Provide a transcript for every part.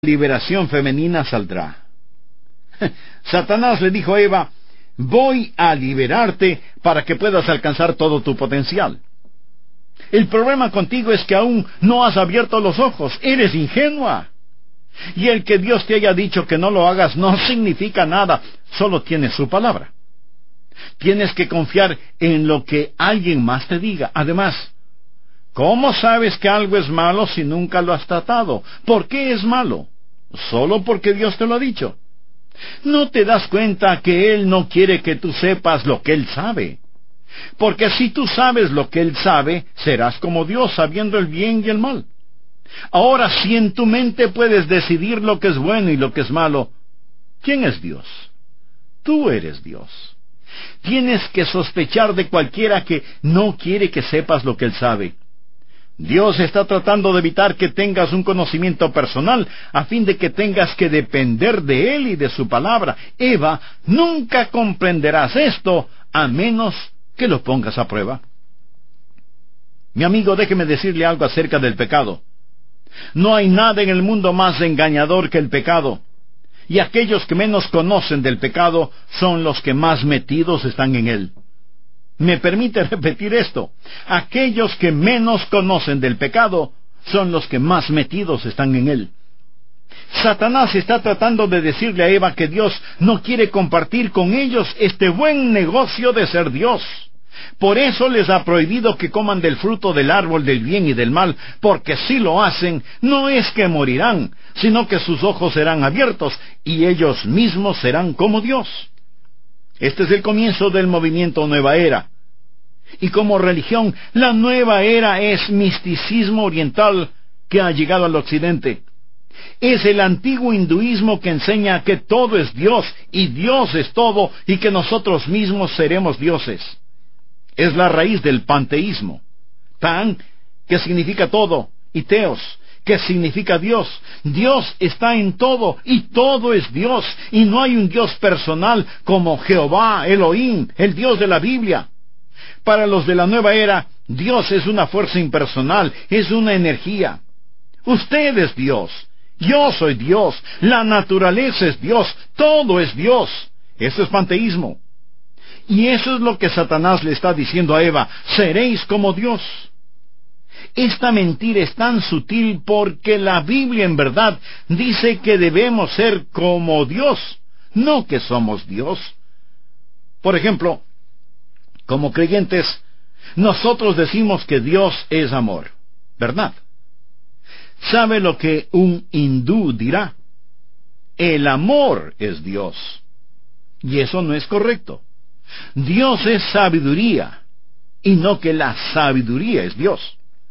liberación femenina saldrá. Satanás le dijo a Eva: voy a liberarte para que puedas alcanzar todo tu potencial. El problema contigo es que aún no has abierto los ojos, eres ingenua. Y el que Dios te haya dicho que no lo hagas no significa nada, solo tienes su palabra. Tienes que confiar en lo que alguien más te diga. Además, ¿cómo sabes que algo es malo si nunca lo has tratado? ¿Por qué es malo? Solo porque Dios te lo ha dicho. ¿No te das cuenta que Él no quiere que tú sepas lo que Él sabe? Porque si tú sabes lo que Él sabe, serás como Dios, sabiendo el bien y el mal. Ahora, si en tu mente puedes decidir lo que es bueno y lo que es malo, ¿quién es Dios? Tú eres Dios. Tienes que sospechar de cualquiera que no quiere que sepas lo que Él sabe. Dios está tratando de evitar que tengas un conocimiento personal, a fin de que tengas que depender de Él y de su palabra. Eva, nunca comprenderás esto, a menos que lo pongas a prueba. Mi amigo, déjeme decirle algo acerca del pecado. No hay nada en el mundo más engañador que el pecado. Y aquellos que menos conocen del pecado son los que más metidos están en él. ¿Me permite repetir esto? Aquellos que menos conocen del pecado son los que más metidos están en él. Satanás está tratando de decirle a Eva que Dios no quiere compartir con ellos este buen negocio de ser Dios. Por eso les ha prohibido que coman del fruto del árbol del bien y del mal, porque si lo hacen, no es que morirán, sino que sus ojos serán abiertos y ellos mismos serán como Dios. Este es el comienzo del movimiento Nueva Era. Y como religión, la Nueva Era es misticismo oriental que ha llegado al occidente. Es el antiguo hinduismo que enseña que todo es Dios y Dios es todo y que nosotros mismos seremos dioses. Es la raíz del panteísmo. Pan, que significa todo, y teos, que significa Dios. Dios está en todo, y todo es Dios, y no hay un Dios personal como Jehová, Elohim, el Dios de la Biblia. Para los de la nueva era, Dios es una fuerza impersonal, es una energía. Usted es Dios, yo soy Dios, la naturaleza es Dios, todo es Dios. Eso es panteísmo. Y eso es lo que Satanás le está diciendo a Eva: seréis como Dios. Esta mentira es tan sutil porque la Biblia en verdad dice que debemos ser como Dios, no que somos Dios. Por ejemplo, como creyentes, nosotros decimos que Dios es amor, ¿verdad? ¿Sabe lo que un hindú dirá? El amor es Dios. Y eso no es correcto. Dios es sabiduría, y no que la sabiduría es Dios.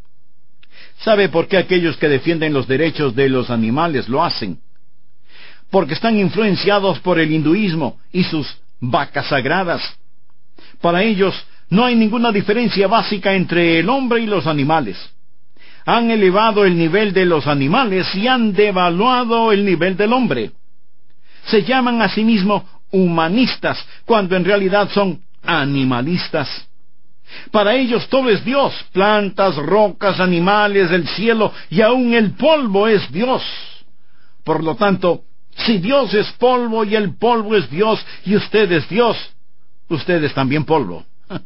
¿Sabe por qué aquellos que defienden los derechos de los animales lo hacen? Porque están influenciados por el hinduismo y sus vacas sagradas. Para ellos no hay ninguna diferencia básica entre el hombre y los animales. Han elevado el nivel de los animales y han devaluado el nivel del hombre. Se llaman a sí mismos humanistas, cuando en realidad son animalistas. Para ellos todo es Dios: plantas, rocas, animales, el cielo, y aún el polvo es Dios. Por lo tanto, si Dios es polvo y el polvo es Dios y usted es Dios, usted es también polvo.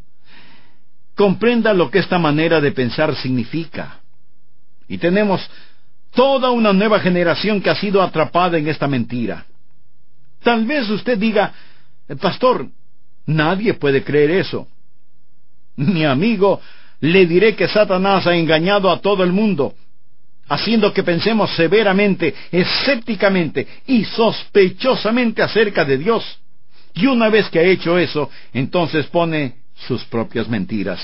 Comprenda lo que esta manera de pensar significa. Y tenemos toda una nueva generación que ha sido atrapada en esta mentira. Tal vez usted diga: pastor, nadie puede creer eso. Mi amigo, le diré que Satanás ha engañado a todo el mundo, haciendo que pensemos severamente, escépticamente y sospechosamente acerca de Dios. Y una vez que ha hecho eso, entonces pone sus propias mentiras.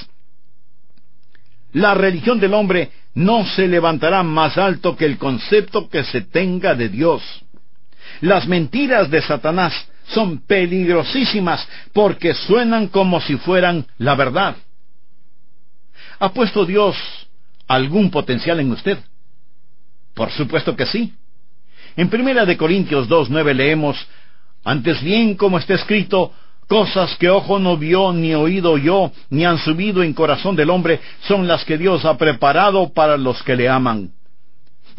La religión del hombre no se levantará más alto que el concepto que se tenga de Dios. Las mentiras de Satanás son peligrosísimas porque suenan como si fueran la verdad. ¿Ha puesto Dios algún potencial en usted? Por supuesto que sí. En 1 Corintios 2:9 leemos: antes bien, como está escrito, cosas que ojo no vio, ni oído oyó, ni han subido en corazón del hombre, son las que Dios ha preparado para los que le aman.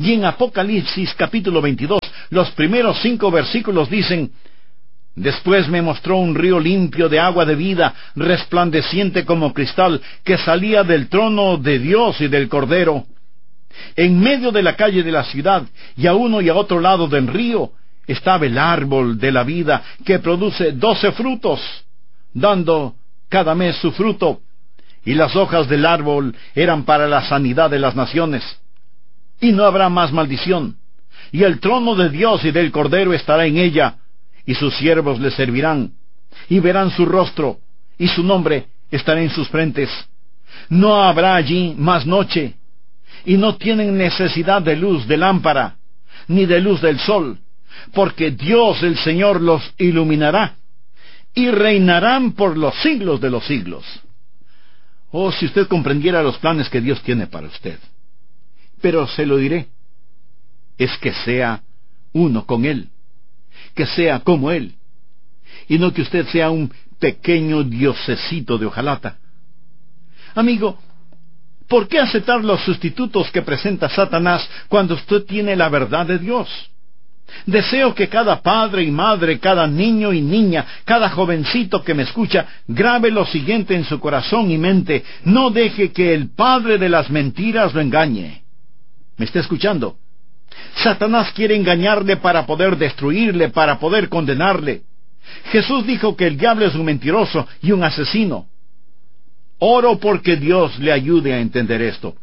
Y en Apocalipsis capítulo 22, los primeros 5 versículos dicen: Después me mostró un río limpio de agua de vida, resplandeciente como cristal, que salía del trono de Dios y del Cordero. En medio de la calle de la ciudad, y a uno y a otro lado del río, estaba el árbol de la vida, que produce 12 frutos, dando cada mes su fruto, y las hojas del árbol eran para la sanidad de las naciones. Y no habrá más maldición, y el trono de Dios y del Cordero estará en ella, y sus siervos le servirán, y verán su rostro, y su nombre estará en sus frentes. No habrá allí más noche, y no tienen necesidad de luz de lámpara, ni de luz del sol, porque Dios el Señor los iluminará, y reinarán por los siglos de los siglos. Oh, si usted comprendiera los planes que Dios tiene para usted. Pero se lo diré, es que sea uno con Él, que sea como Él, y no que usted sea un pequeño diosecito de hojalata. Amigo, ¿por qué aceptar los sustitutos que presenta Satanás cuando usted tiene la verdad de Dios? Deseo que cada padre y madre, cada niño y niña, cada jovencito que me escucha, grabe lo siguiente en su corazón y mente: no deje que el padre de las mentiras lo engañe. ¿Me está escuchando? Satanás quiere engañarle para poder destruirle, para poder condenarle. Jesús dijo que el diablo es un mentiroso y un asesino. Oro porque Dios le ayude a entender esto.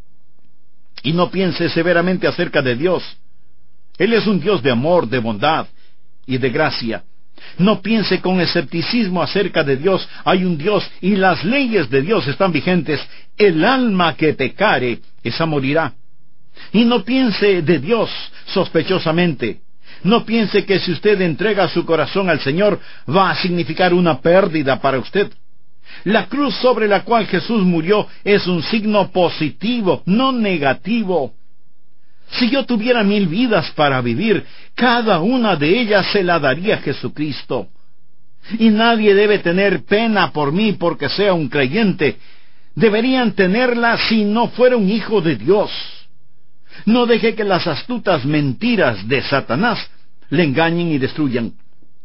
Y no piense severamente acerca de Dios. Él es un Dios de amor, de bondad y de gracia. No piense con escepticismo acerca de Dios. Hay un Dios y las leyes de Dios están vigentes. El alma que pecare, esa morirá. Y no piense de Dios sospechosamente. No piense que si usted entrega su corazón al Señor va a significar una pérdida para usted. La cruz sobre la cual Jesús murió es un signo positivo, no negativo. Si yo tuviera 1000 vidas para vivir, cada una de ellas se la daría a Jesucristo. Y nadie debe tener pena por mí porque sea un creyente. Deberían tenerla si no fuera un hijo de Dios. No deje que las astutas mentiras de Satanás le engañen y destruyan.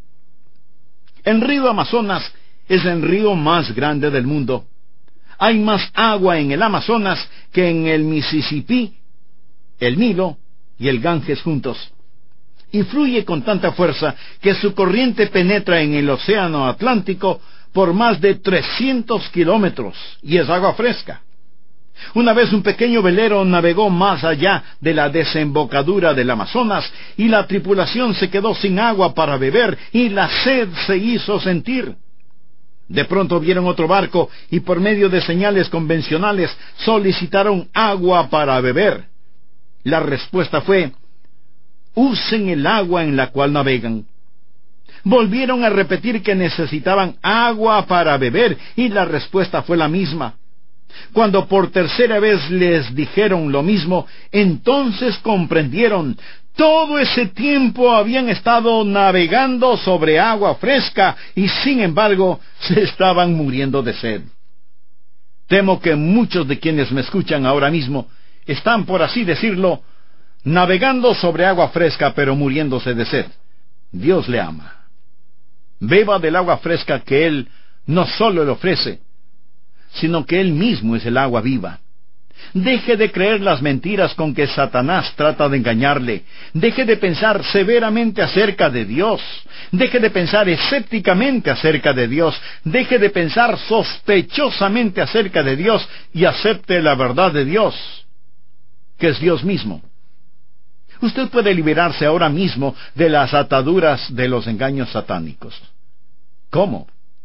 El río Amazonas es el río más grande del mundo. Hay más agua en el Amazonas que en el Mississippi, el Nilo y el Ganges juntos. Y fluye con tanta fuerza que su corriente penetra en el océano Atlántico por más de 300 kilómetros, y es agua fresca. Una vez un pequeño velero navegó más allá de la desembocadura del Amazonas, y la tripulación se quedó sin agua para beber, y la sed se hizo sentir. De pronto vieron otro barco, y por medio de señales convencionales solicitaron agua para beber. La respuesta fue: usen el agua en la cual navegan. Volvieron a repetir que necesitaban agua para beber, y la respuesta fue la misma. Cuando por tercera vez les dijeron lo mismo, entonces comprendieron: todo ese tiempo habían estado navegando sobre agua fresca, y sin embargo se estaban muriendo de sed. Temo que muchos de quienes me escuchan ahora mismo están, por así decirlo, navegando sobre agua fresca, pero muriéndose de sed. Dios le ama. Beba del agua fresca que Él no solo le ofrece, sino que Él mismo es el agua viva. Deje de creer las mentiras con que Satanás trata de engañarle. Deje de pensar severamente acerca de Dios. Deje de pensar escépticamente acerca de Dios. Deje de pensar sospechosamente acerca de Dios y acepte la verdad de Dios, que es Dios mismo. Usted puede liberarse ahora mismo de las ataduras de los engaños satánicos. ¿Cómo?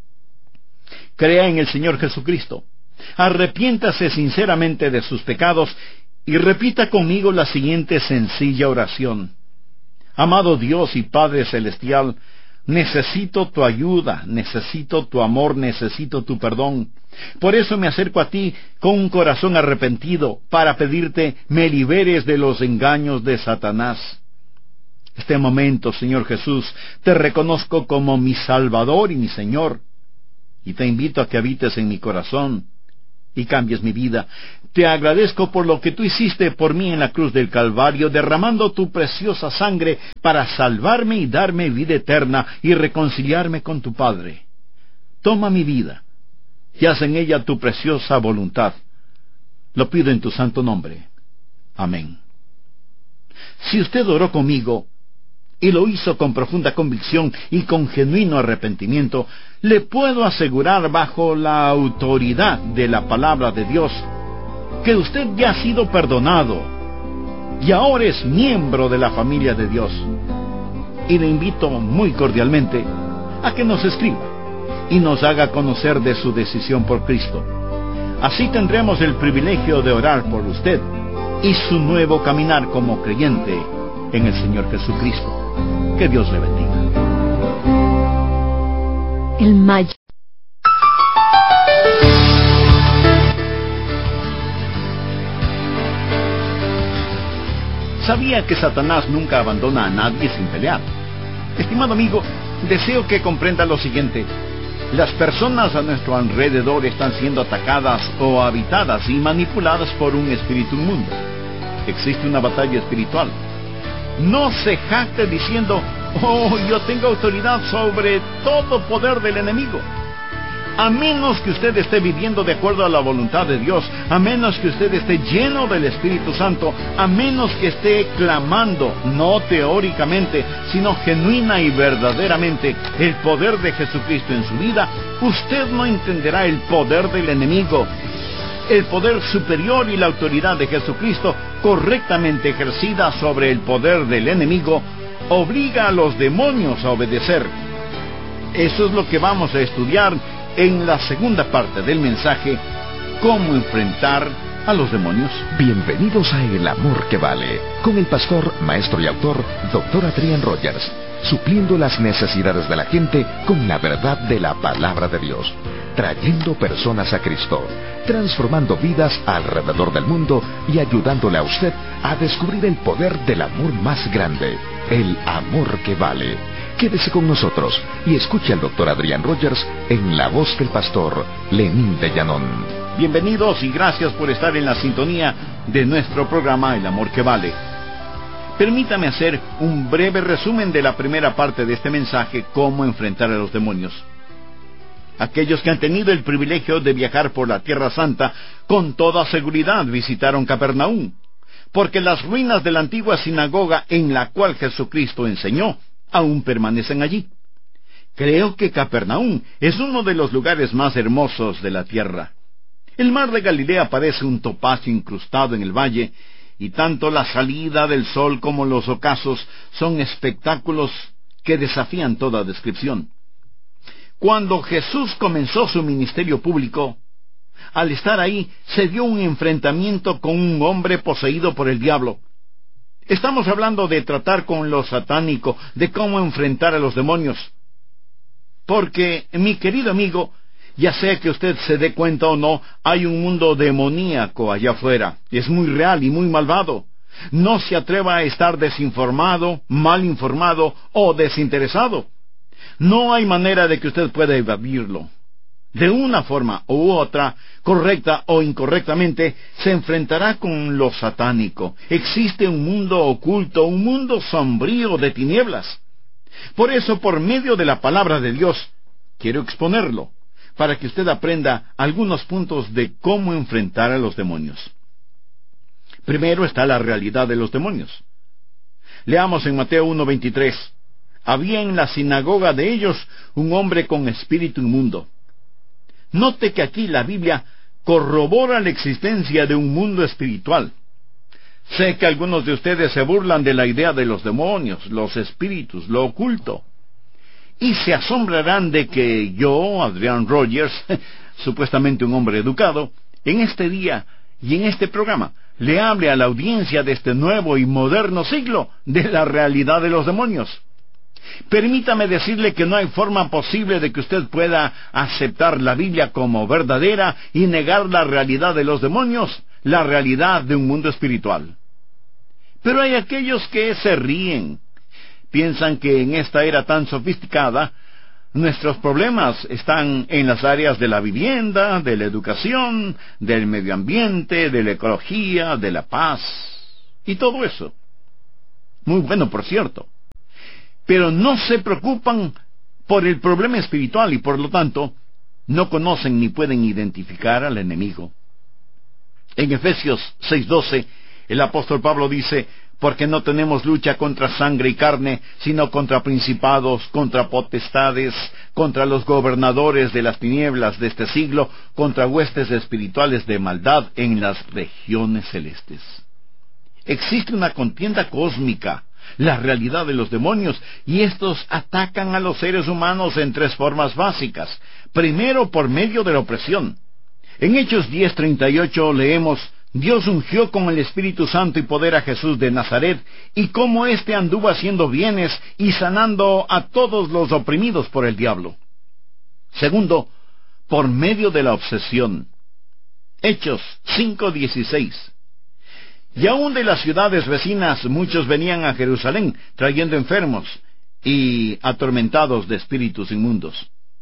Crea en el Señor Jesucristo. Arrepiéntase sinceramente de sus pecados y repita conmigo la siguiente sencilla oración: amado Dios y Padre Celestial, necesito tu ayuda, necesito tu amor, necesito tu perdón. Por eso me acerco a ti con un corazón arrepentido para pedirte me liberes de los engaños de Satanás. Este momento, Señor Jesús, te reconozco como mi Salvador y mi Señor, y te invito a que habites en mi corazón y cambies mi vida. Te agradezco por lo que tú hiciste por mí en la cruz del Calvario, derramando tu preciosa sangre para salvarme y darme vida eterna y reconciliarme con tu Padre. Toma mi vida y haz en ella tu preciosa voluntad. Lo pido en tu santo nombre. Amén. Si usted oró conmigo y lo hizo con profunda convicción y con genuino arrepentimiento, le puedo asegurar bajo la autoridad de la palabra de Dios que usted ya ha sido perdonado y ahora es miembro de la familia de Dios. Y le invito muy cordialmente a que nos escriba y nos haga conocer de su decisión por Cristo. Así tendremos el privilegio de orar por usted y su nuevo caminar como creyente en el Señor Jesucristo. Que Dios le bendiga. El Mayo. Sabía que Satanás nunca abandona a nadie sin pelear. Estimado amigo, deseo que comprenda lo siguiente. Las personas a nuestro alrededor están siendo atacadas o habitadas y manipuladas por un espíritu inmundo. Existe una batalla espiritual. No se jacte diciendo, oh, yo tengo autoridad sobre todo poder del enemigo. A menos que usted esté viviendo de acuerdo a la voluntad de Dios, a menos que usted esté lleno del Espíritu Santo, a menos que esté clamando, no teóricamente, sino genuina y verdaderamente, el poder de Jesucristo en su vida, usted no entenderá el poder del enemigo. El poder superior y la autoridad de Jesucristo, correctamente ejercida sobre el poder del enemigo, obliga a los demonios a obedecer. Eso es lo que vamos a estudiar en la segunda parte del mensaje, cómo enfrentar a los demonios. Bienvenidos a El Amor que Vale, con el pastor, maestro y autor, Dr. Adrian Rogers, supliendo las necesidades de la gente con la verdad de la palabra de Dios, trayendo personas a Cristo, transformando vidas alrededor del mundo y ayudándole a usted a descubrir el poder del amor más grande, el amor que vale. Quédese con nosotros y escuche al Dr. Adrian Rogers en la voz del pastor Lenín de Llanón. Bienvenidos y gracias por estar en la sintonía de nuestro programa El Amor que Vale. Permítame hacer un breve resumen de la primera parte de este mensaje, cómo enfrentar a los demonios. Aquellos que han tenido el privilegio de viajar por la Tierra Santa, con toda seguridad visitaron Capernaum, porque las ruinas de la antigua sinagoga en la cual Jesucristo enseñó aún permanecen allí. Creo que Capernaum es uno de los lugares más hermosos de la tierra. El mar de Galilea parece un topacio incrustado en el valle, y tanto la salida del sol como los ocasos son espectáculos que desafían toda descripción. Cuando Jesús comenzó su ministerio público, al estar ahí se dio un enfrentamiento con un hombre poseído por el diablo. Estamos hablando de tratar con lo satánico, de cómo enfrentar a los demonios. Porque, mi querido amigo, ya sea que usted se dé cuenta o no, hay un mundo demoníaco allá afuera. Es muy real y muy malvado. No se atreva a estar desinformado, mal informado o desinteresado. No hay manera de que usted pueda evadirlo. De una forma u otra, correcta o incorrectamente, se enfrentará con lo satánico. Existe un mundo oculto, un mundo sombrío de tinieblas. Por eso, por medio de la palabra de Dios, quiero exponerlo, para que usted aprenda algunos puntos de cómo enfrentar a los demonios. Primero está la realidad de los demonios. Leamos en Mateo 1:23. Había en la sinagoga de ellos un hombre con espíritu inmundo. Note que aquí la Biblia corrobora la existencia de un mundo espiritual. Sé que algunos de ustedes se burlan de la idea de los demonios, los espíritus, lo oculto. Y se asombrarán de que yo, Adrian Rogers, supuestamente un hombre educado, en este día y en este programa, le hable a la audiencia de este nuevo y moderno siglo de la realidad de los demonios. Permítame decirle que no hay forma posible de que usted pueda aceptar la Biblia como verdadera y negar la realidad de los demonios, la realidad de un mundo espiritual. Pero hay aquellos que se ríen. Piensan que en esta era tan sofisticada Nuestros problemas están en las áreas de la vivienda, de la educación, del medio ambiente, de la ecología, de la paz, y todo eso. Muy bueno, por cierto. Pero no se preocupan por el problema espiritual y por lo tanto no conocen ni pueden identificar al enemigo. En Efesios 6:12, el apóstol Pablo dice: porque no tenemos lucha contra sangre y carne, sino contra principados, contra potestades, contra los gobernadores de las tinieblas de este siglo, contra huestes espirituales de maldad en las regiones celestes. Existe una contienda cósmica, la realidad de los demonios, y estos atacan a los seres humanos en tres formas básicas. Primero, por medio de la opresión. En Hechos 10:38 leemos: Dios ungió con el Espíritu Santo y poder a Jesús de Nazaret, y cómo éste anduvo haciendo bienes y sanando a todos los oprimidos por el diablo. Segundo, por medio de la obsesión. Hechos 5:16. Y aún de las ciudades vecinas muchos venían a Jerusalén, trayendo enfermos y atormentados de espíritus inmundos.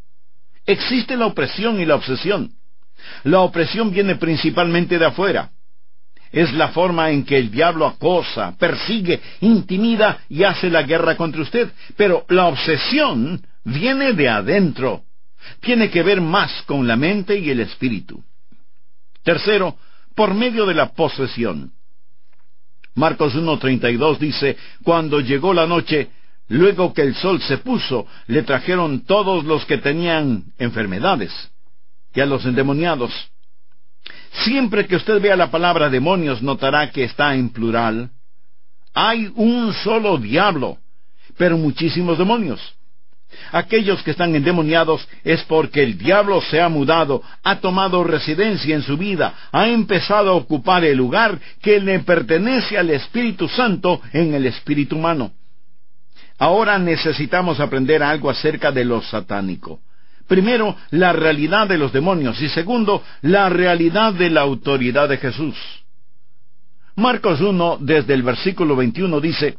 Existe la opresión y la obsesión. La opresión viene principalmente de afuera. Es la forma en que el diablo acosa, persigue, intimida y hace la guerra contra usted. Pero la obsesión viene de adentro. Tiene que ver más con la mente y el espíritu. Tercero, por medio de la posesión. Marcos 1:32 dice: cuando llegó la noche, luego que el sol se puso, le trajeron todos los que tenían enfermedades y a los endemoniados. Siempre que usted vea la palabra demonios, notará que está en plural. Hay un solo diablo, pero muchísimos demonios. Aquellos que están endemoniados es porque el diablo se ha mudado, ha tomado residencia en su vida, ha empezado a ocupar el lugar que le pertenece al Espíritu Santo en el espíritu humano. Ahora necesitamos aprender algo acerca de lo satánico. Primero, la realidad de los demonios, y segundo, la realidad de la autoridad de Jesús. Marcos 1, desde el versículo 21 dice: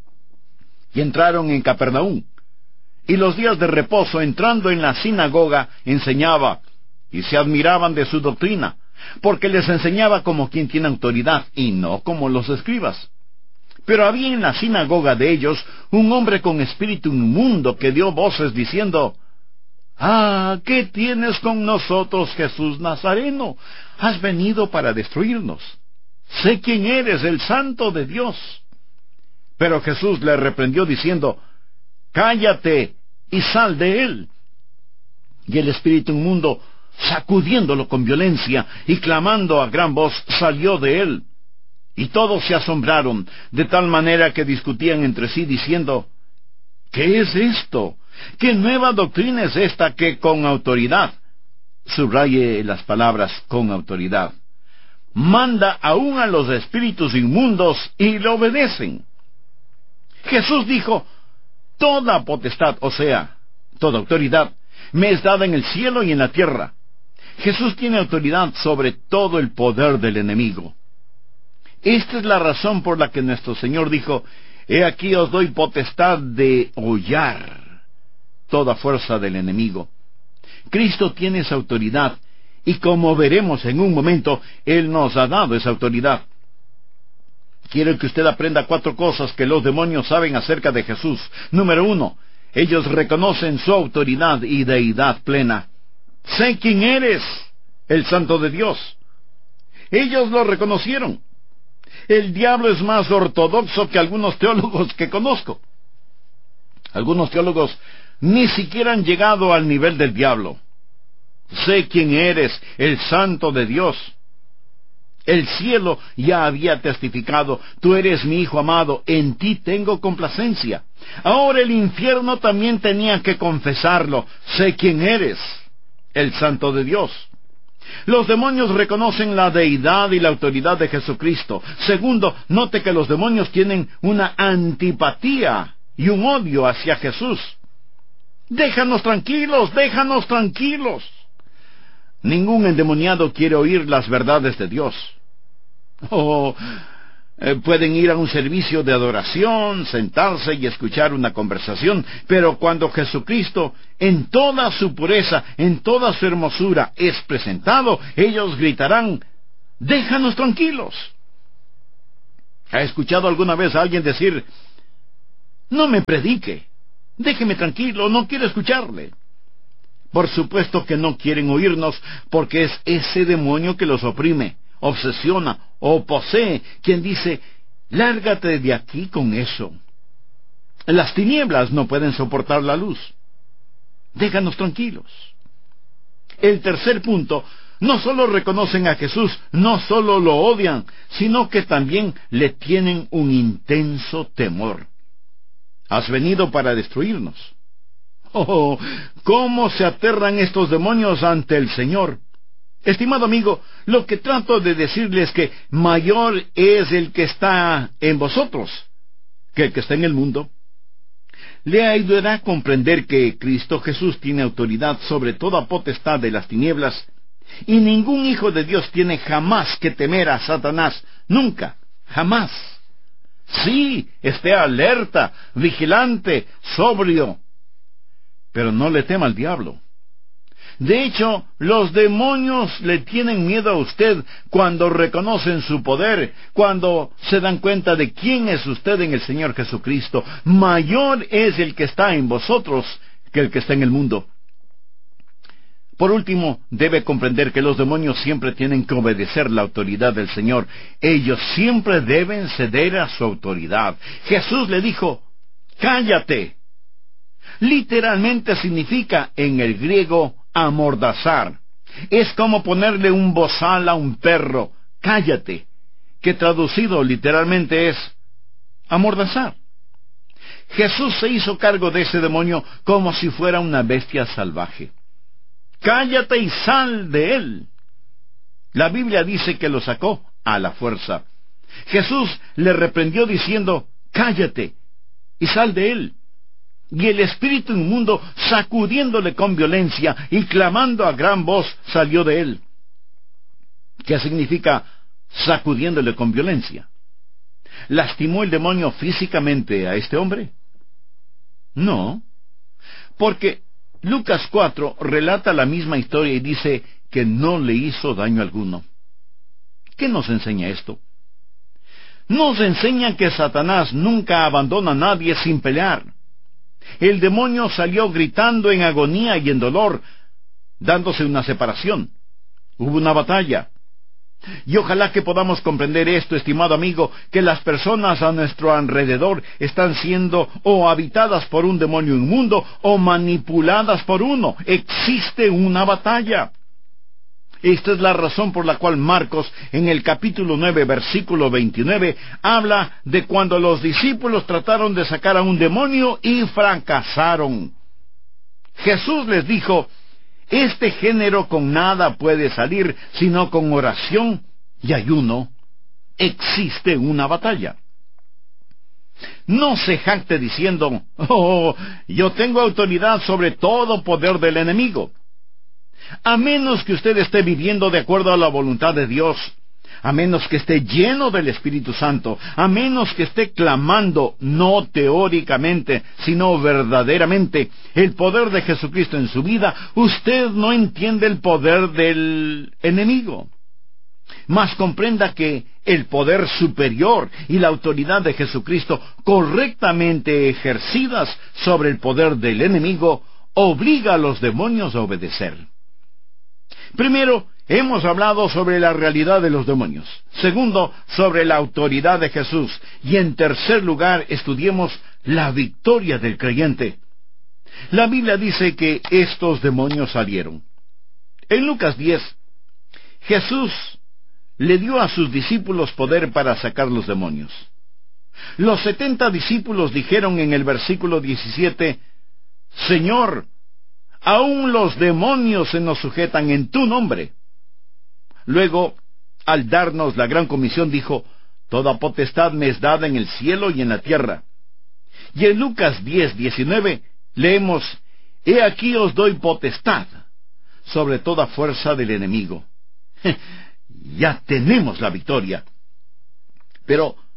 y entraron en Capernaum, y los días de reposo, entrando en la sinagoga, enseñaba, y se admiraban de su doctrina, porque les enseñaba como quien tiene autoridad, y no como los escribas. Pero había en la sinagoga de ellos un hombre con espíritu inmundo que dio voces diciendo: «Ah, ¿qué tienes con nosotros, Jesús Nazareno? Has venido para destruirnos. Sé quién eres, el Santo de Dios». Pero Jesús le reprendió diciendo: «Cállate y sal de él». Y el espíritu inmundo, sacudiéndolo con violencia y clamando a gran voz, salió de él. Y todos se asombraron, de tal manera que discutían entre sí, diciendo: «¿Qué es esto? ¿Qué nueva doctrina es esta que con autoridad?» Subraye las palabras «con autoridad». Manda aún a los espíritus inmundos y le obedecen. Jesús dijo: «Toda potestad, o sea, toda autoridad, me es dada en el cielo y en la tierra». Jesús tiene autoridad sobre todo el poder del enemigo. Esta es la razón por la que nuestro Señor dijo: «He aquí os doy potestad de hollar toda fuerza del enemigo». Cristo tiene esa autoridad, y como veremos en un momento, Él nos ha dado esa autoridad. Quiero que usted aprenda 4 cosas que los demonios saben acerca de Jesús. Número 1, ellos reconocen su autoridad y deidad plena. «Sé quién eres, el Santo de Dios». Ellos lo reconocieron. El diablo es más ortodoxo que algunos teólogos que conozco. Algunos teólogos ni siquiera han llegado al nivel del diablo. «Sé quién eres, el Santo de Dios». El cielo ya había testificado: «Tú eres mi Hijo amado, en ti tengo complacencia». Ahora el infierno también tenía que confesarlo: «Sé quién eres, el Santo de Dios». Los demonios reconocen la deidad y la autoridad de Jesucristo. Segundo, note que los demonios tienen una antipatía y un odio hacia Jesús. «Déjanos tranquilos, déjanos tranquilos». Ningún endemoniado quiere oír las verdades de Dios. Oh, Pueden ir a un servicio de adoración, sentarse y escuchar una conversación, pero cuando Jesucristo, en toda su pureza, en toda su hermosura, es presentado, ellos gritarán: «¡Déjanos tranquilos!». ¿Ha escuchado alguna vez a alguien decir: «No me predique, déjeme tranquilo, no quiero escucharle»? Por supuesto que no quieren oírnos, porque es ese demonio que los oprime, obsesiona o posee, quien dice: «Lárgate de aquí con eso». Las tinieblas no pueden soportar la luz. Déjanos tranquilos. El tercer punto: no solo reconocen a Jesús, no solo lo odian, sino que también le tienen un intenso temor. Has venido para destruirnos. ¡Oh! ¿Cómo se aterran estos demonios ante el Señor? Estimado amigo, lo que trato de decirle es que mayor es el que está en vosotros que el que está en el mundo. Le ayudará a comprender que Cristo Jesús tiene autoridad sobre toda potestad de las tinieblas, y ningún hijo de Dios tiene jamás que temer a Satanás. Nunca, jamás. Sí, esté alerta, vigilante, sobrio, pero no le tema al diablo. De hecho, los demonios le tienen miedo a usted cuando reconocen su poder, cuando se dan cuenta de quién es usted en el Señor Jesucristo. Mayor es el que está en vosotros que el que está en el mundo. Por último, debe comprender que los demonios siempre tienen que obedecer la autoridad del Señor. Ellos siempre deben ceder a su autoridad. Jesús le dijo: «Cállate». Literalmente significa en el griego amordazar. Es como ponerle un bozal a un perro: «Cállate», que traducido literalmente es amordazar. Jesús se hizo cargo de ese demonio como si fuera una bestia salvaje. «Cállate y sal de él». La Biblia dice que lo sacó a la fuerza. Jesús le reprendió diciendo: «Cállate y sal de él». Y el espíritu inmundo, sacudiéndole con violencia y clamando a gran voz, salió de él. ¿Qué significa sacudiéndole con violencia? ¿Lastimó el demonio físicamente a este hombre? No, porque Lucas 4 relata la misma historia y dice que no le hizo daño alguno. ¿Qué nos enseña esto? Nos enseña que Satanás nunca abandona a nadie sin pelear. El demonio salió gritando en agonía y en dolor, dándose una separación. Hubo una batalla. Y ojalá que podamos comprender esto, estimado amigo, que las personas a nuestro alrededor están siendo o habitadas por un demonio inmundo o manipuladas por uno. Existe una batalla. Esta es la razón por la cual Marcos, en el capítulo 9, versículo 29, habla de cuando los discípulos trataron de sacar a un demonio y fracasaron. Jesús les dijo: «Este género con nada puede salir, sino con oración y ayuno». Existe una batalla. No se jacte diciendo: «Oh, yo tengo autoridad sobre todo poder del enemigo». A menos que usted esté viviendo de acuerdo a la voluntad de Dios, a menos que esté lleno del Espíritu Santo, a menos que esté clamando, no teóricamente, sino verdaderamente, el poder de Jesucristo en su vida, usted no entiende el poder del enemigo. Mas comprenda que el poder superior y la autoridad de Jesucristo, correctamente ejercidas sobre el poder del enemigo, obliga a los demonios a obedecer. Primero, hemos hablado sobre la realidad de los demonios. Segundo, sobre la autoridad de Jesús. Y en tercer lugar, estudiemos la victoria del creyente. La Biblia dice que estos demonios salieron. En Lucas 10, Jesús le dio a sus discípulos poder para sacar los demonios. Los 70 discípulos dijeron en el versículo 17: «Señor, aún los demonios se nos sujetan en tu nombre». Luego, al darnos la gran comisión, dijo: «Toda potestad me es dada en el cielo y en la tierra». Y en Lucas 10:19 leemos: «He aquí os doy potestad sobre toda fuerza del enemigo». Ya tenemos la victoria. Pero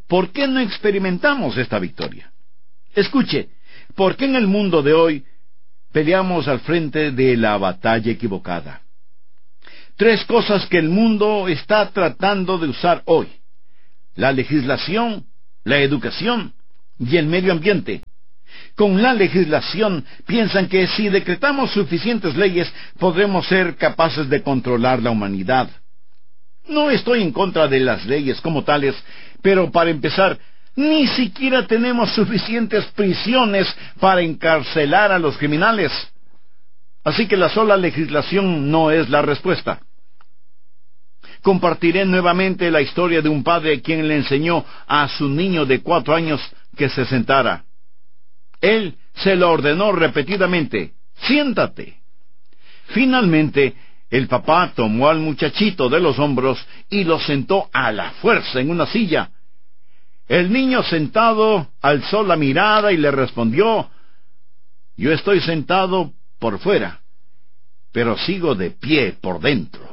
¿por qué no experimentamos esta victoria? Escuche, ¿por qué en el mundo de hoy peleamos al frente de la batalla equivocada? 3 cosas que el mundo está tratando de usar hoy: la legislación, la educación y el medio ambiente. Con la legislación piensan que si decretamos suficientes leyes podremos ser capaces de controlar la humanidad. No estoy en contra de las leyes como tales, pero para empezar, ni siquiera tenemos suficientes prisiones para encarcelar a los criminales. Así que la sola legislación no es la respuesta. Compartiré nuevamente la historia de un padre quien le enseñó a su niño de 4 años que se sentara. Él se lo ordenó repetidamente: siéntate. Finalmente, el papá tomó al muchachito de los hombros y lo sentó a la fuerza en una silla. El niño sentado alzó la mirada y le respondió: yo estoy sentado por fuera, pero sigo de pie por dentro.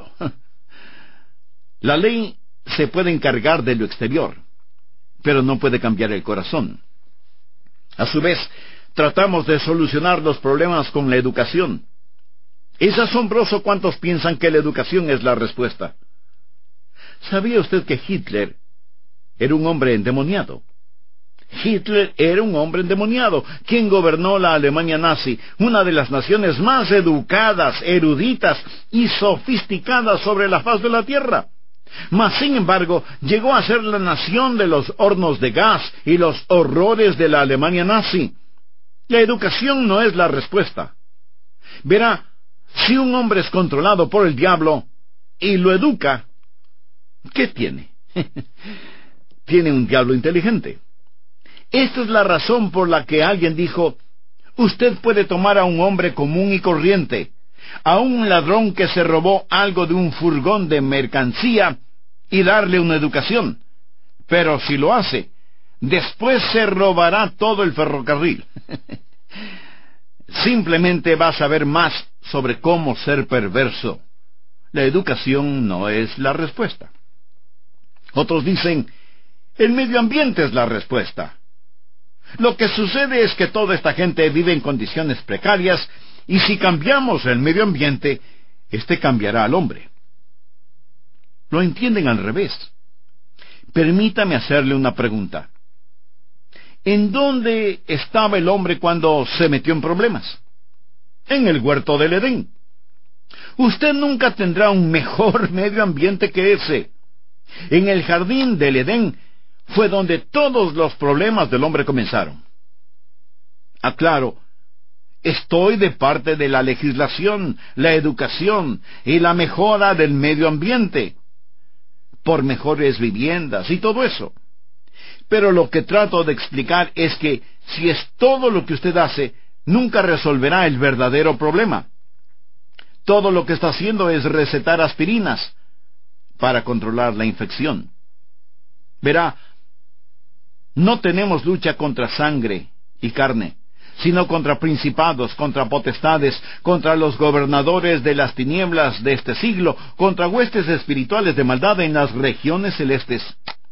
La ley se puede encargar de lo exterior, pero no puede cambiar el corazón. A su vez, tratamos de solucionar los problemas con la educación. Es asombroso cuántos piensan que la educación es la respuesta. ¿Sabía usted que Hitler era un hombre endemoniado? Hitler era un hombre endemoniado, quien gobernó la Alemania nazi, una de las naciones más educadas, eruditas y sofisticadas sobre la faz de la tierra. Mas, sin embargo, llegó a ser la nación de los hornos de gas y los horrores de la Alemania nazi. La educación no es la respuesta. Verá, si un hombre es controlado por el diablo y lo educa, ¿qué tiene? Tiene un diablo inteligente. Esta es la razón por la que alguien dijo: usted puede tomar a un hombre común y corriente, a un ladrón que se robó algo de un furgón de mercancía, y darle una educación, pero si lo hace, después se robará todo el ferrocarril. Simplemente va a saber más sobre cómo ser perverso. La educación no es la respuesta. Otros dicen: el medio ambiente es la respuesta. Lo que sucede es que toda esta gente vive en condiciones precarias, y si cambiamos el medio ambiente, este cambiará al hombre. Lo entienden al revés. Permítame hacerle una pregunta. ¿En dónde estaba el hombre cuando se metió en problemas? En el huerto del Edén. Usted nunca tendrá un mejor medio ambiente que ese. En el jardín del Edén fue donde todos los problemas del hombre comenzaron. Aclaro, estoy de parte de la legislación, la educación y la mejora del medio ambiente, por mejores viviendas y todo eso. Pero lo que trato de explicar es que si es todo lo que usted hace, nunca resolverá el verdadero problema. Todo lo que está haciendo es recetar aspirinas para controlar la infección. Verá, no tenemos lucha contra sangre y carne, sino contra principados, contra potestades, contra los gobernadores de las tinieblas de este siglo, contra huestes espirituales de maldad en las regiones celestes.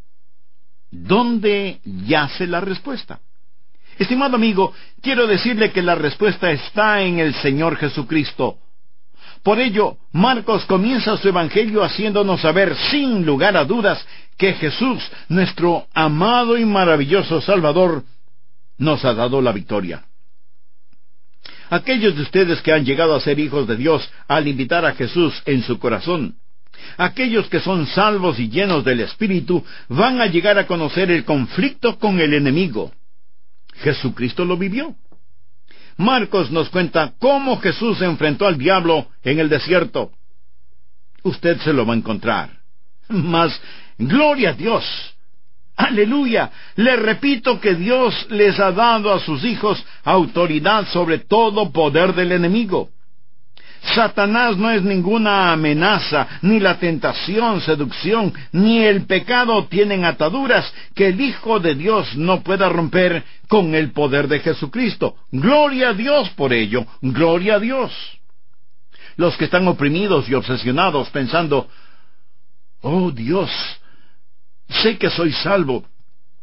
¿Dónde yace la respuesta? Estimado amigo, quiero decirle que la respuesta está en el Señor Jesucristo. Por ello, Marcos comienza su evangelio haciéndonos saber, sin lugar a dudas, que Jesús, nuestro amado y maravilloso Salvador, nos ha dado la victoria. Aquellos de ustedes que han llegado a ser hijos de Dios al invitar a Jesús en su corazón, aquellos que son salvos y llenos del Espíritu, van a llegar a conocer el conflicto con el enemigo. Jesucristo lo vivió. Marcos nos cuenta cómo Jesús enfrentó al diablo en el desierto. Usted se lo va a encontrar. Mas, gloria a Dios. ¡Aleluya! Le repito que Dios les ha dado a sus hijos autoridad sobre todo poder del enemigo. Satanás no es ninguna amenaza, ni la tentación, seducción, ni el pecado tienen ataduras que el Hijo de Dios no pueda romper con el poder de Jesucristo. ¡Gloria a Dios por ello! ¡Gloria a Dios! Los que están oprimidos y obsesionados pensando: oh Dios, sé que soy salvo,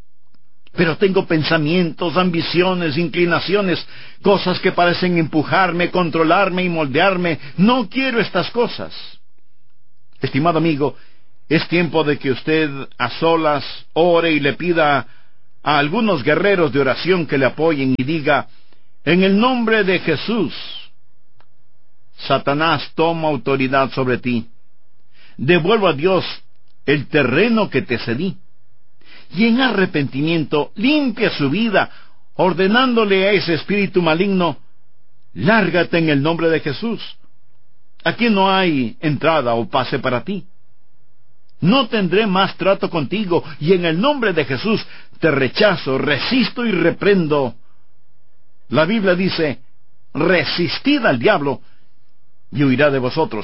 pero tengo pensamientos, ambiciones, inclinaciones, cosas que parecen empujarme, controlarme y moldearme. No quiero estas cosas. Estimado amigo, es tiempo de que usted a solas ore y le pida a algunos guerreros de oración que le apoyen y diga: en el nombre de Jesús, Satanás toma autoridad sobre ti. Devuelvo a Dios el terreno que te cedí. Y en arrepentimiento limpia su vida, ordenándole a ese espíritu maligno: lárgate en el nombre de Jesús. Aquí no hay entrada o pase para ti. No tendré más trato contigo, y en el nombre de Jesús te rechazo, resisto y reprendo. La Biblia dice: resistid al diablo y huirá de vosotros.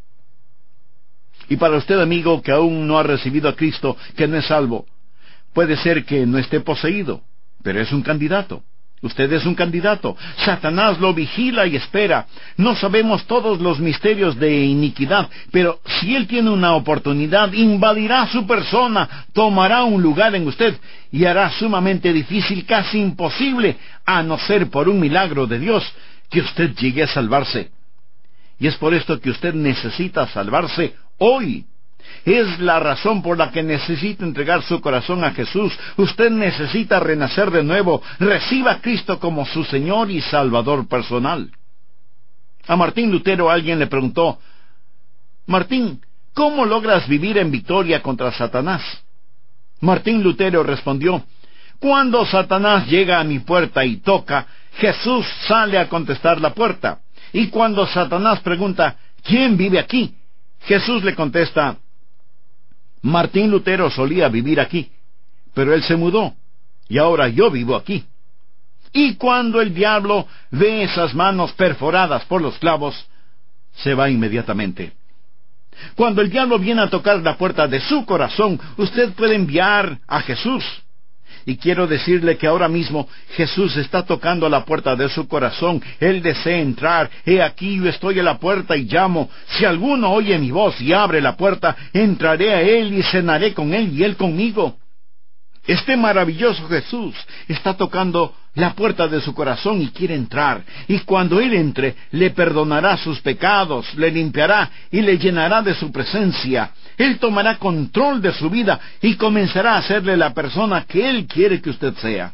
Y para usted, amigo, que aún no ha recibido a Cristo, que no es salvo, puede ser que no esté poseído, pero es un candidato. Usted es un candidato. Satanás lo vigila y espera. No sabemos todos los misterios de iniquidad, pero si él tiene una oportunidad, invadirá su persona, tomará un lugar en usted y hará sumamente difícil, casi imposible, a no ser por un milagro de Dios, que usted llegue a salvarse. Y es por esto que usted necesita salvarse hoy. Es la razón por la que necesita entregar su corazón a Jesús. Usted necesita renacer de nuevo. Reciba a Cristo como su Señor y Salvador personal. A Martín Lutero alguien le preguntó: Martín, ¿cómo logras vivir en victoria contra Satanás? Martín Lutero respondió: cuando Satanás llega a mi puerta y toca, Jesús sale a contestar la puerta. Y cuando Satanás pregunta: ¿quién vive aquí?, Jesús le contesta: Martín Lutero solía vivir aquí, pero él se mudó, y ahora yo vivo aquí. Y cuando el diablo ve esas manos perforadas por los clavos, se va inmediatamente. Cuando el diablo viene a tocar la puerta de su corazón, usted puede enviar a Jesús. Y quiero decirle que ahora mismo Jesús está tocando la puerta de su corazón. Él desea entrar. He aquí, yo estoy a la puerta y llamo. Si alguno oye mi voz y abre la puerta, entraré a él y cenaré con él y él conmigo. Este maravilloso Jesús está tocando la puerta de su corazón y quiere entrar. Y cuando él entre, le perdonará sus pecados, le limpiará y le llenará de su presencia. Él tomará control de su vida y comenzará a hacerle la persona que él quiere que usted sea.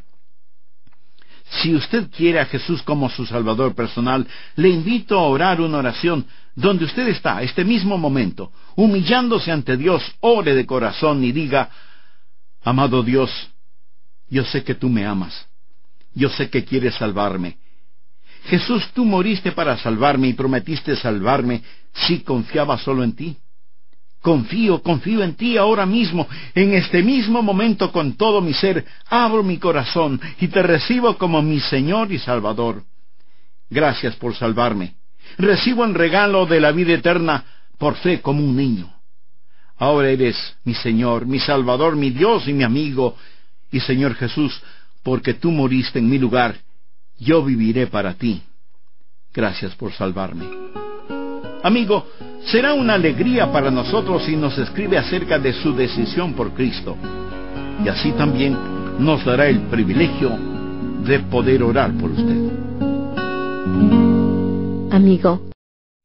Si usted quiere a Jesús como su Salvador personal, le invito a orar una oración donde usted está, este mismo momento, humillándose ante Dios. Ore de corazón y diga: amado Dios, yo sé que tú me amas. Yo sé que quieres salvarme. Jesús, tú moriste para salvarme y prometiste salvarme si confiaba solo en ti. Confío en ti ahora mismo, en este mismo momento, con todo mi ser. Abro mi corazón y te recibo como mi Señor y Salvador. Gracias por salvarme. Recibo el regalo de la vida eterna por fe como un niño. Ahora eres mi Señor, mi Salvador, mi Dios y mi amigo. Y Señor Jesús, porque tú moriste en mi lugar, yo viviré para ti. Gracias por salvarme. Amigo, será una alegría para nosotros si nos escribe acerca de su decisión por Cristo. Y así también nos dará el privilegio de poder orar por usted. Amigo,